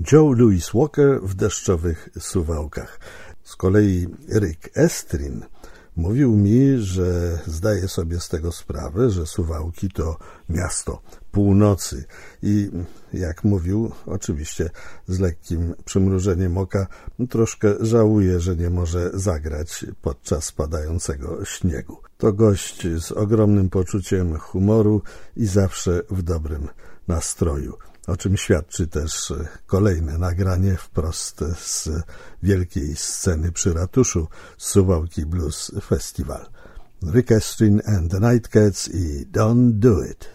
Joe Louis Walker w deszczowych Suwałkach. Z kolei Rick Estrin mówił mi, że zdaje sobie z tego sprawę, że Suwałki to miasto północy i jak mówił, oczywiście z lekkim przymrużeniem oka, troszkę żałuje, że nie może zagrać podczas padającego śniegu. To gość z ogromnym poczuciem humoru i zawsze w dobrym nastroju, o czym świadczy też kolejne nagranie wprost z wielkiej sceny przy ratuszu Suwałki Blues Festival. Rick Estrin and the Nightcats i Don't Do It.